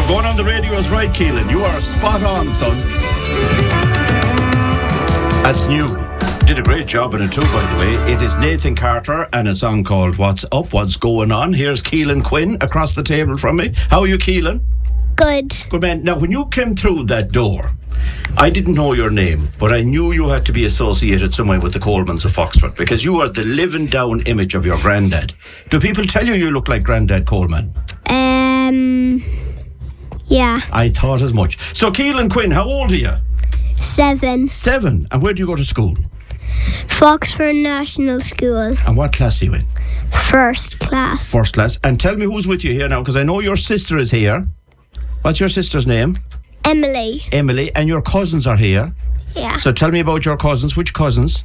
Going on the radio is right, Keelan. You are spot on, son. That's new. Did a great job in it too, by the way. It is Nathan Carter and a song called What's Up, What's Going On. Here's Keelan Quinn across the table from me. How are you, Keelan? Good. Good man. Now, when you came through that door, I didn't know your name, but I knew you had to be associated somewhere with the Colemans of Foxford because you are the living down image of your granddad. Do people tell you look like Granddad Coleman? Yeah. I thought as much. So, Keelan Quinn, how old are you? 7. 7. And where do you go to school? Foxford National School. And what class are you in? First class. First class. And tell me who's with you here now, because I know your sister is here. What's your sister's name? Emily. Emily. And your cousins are here. Yeah. So tell me about your cousins. Which cousins?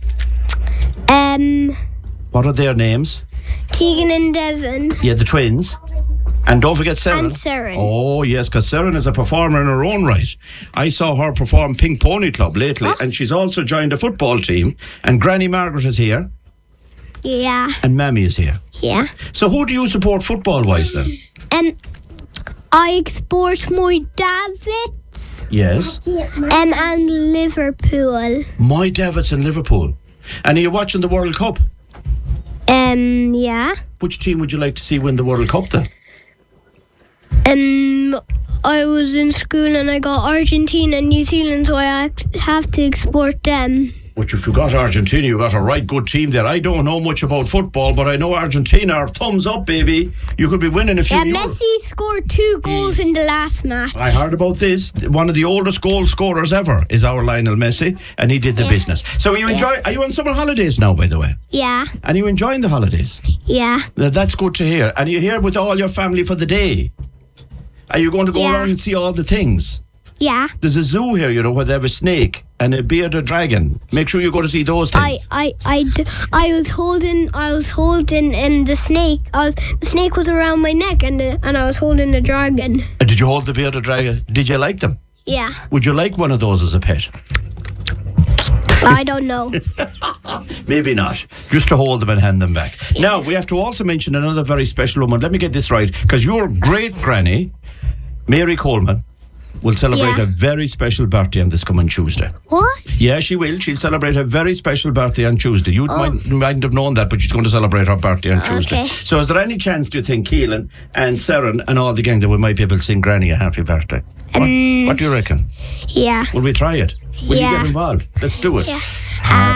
What are their names? Tegan and Devon. Yeah, the twins. And don't forget Seren. And Seren. Oh, yes, because Seren is a performer in her own right. I saw her perform Pink Pony Club lately, and she's also joined a football team. And Granny Margaret is here. Yeah. And Mammy is here. Yeah. So who do you support football-wise then? I support my Davits. Yes. And Liverpool. My Davits in Liverpool. And are you watching the World Cup? Yeah. Which team would you like to see win the World Cup then? I was in school and I got Argentina and New Zealand, so I have to export them. But if you got Argentina, you got a right good team there. I don't know much about football, but I know Argentina are thumbs up, baby. You could be winning a few. Yeah, Messi scored 2 goals in the last match. I heard about this. One of the oldest goal scorers ever is our Lionel Messi, and he did the business. So are you on summer holidays now, by the way? Yeah. And are you enjoying the holidays? Yeah. That's good to hear. And are you here with all your family for the day? Are you going to go around and see all the things? Yeah. There's a zoo here, where they have a snake and a bearded dragon. Make sure you go to see those things. I was holding the snake. The snake was around my neck, and I was holding the dragon. Did you hold the bearded dragon? Did you like them? Yeah. Would you like one of those as a pet? I don't know. Maybe not. Just to hold them and hand them back. Yeah. Now, we have to also mention another very special woman. Let me get this right, because your great granny, Mary Coleman, will celebrate a very special birthday on this coming Tuesday. What? Yeah, she will. She'll celebrate a very special birthday on Tuesday. You might have known that, but she's going to celebrate her birthday on Tuesday. Okay. So is there any chance, do you think, Keelan and Seren and all the gang, that we might be able to sing Granny a happy birthday? What do you reckon? Yeah. Will we try it? Will you get involved? Let's do it. Yeah.